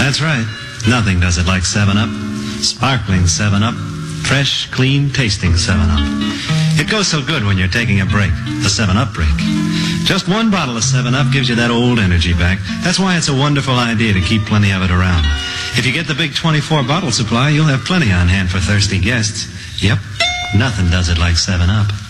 That's right. Nothing does it like 7-Up. Sparkling 7-Up. Fresh, clean, tasting 7-Up. It goes so good when you're taking a break. The 7-Up break. Just one bottle of 7-Up gives you that old energy back. That's why it's a wonderful idea to keep plenty of it around. If you get the big 24-bottle supply, you'll have plenty on hand for thirsty guests. Yep. Nothing does it like 7-Up.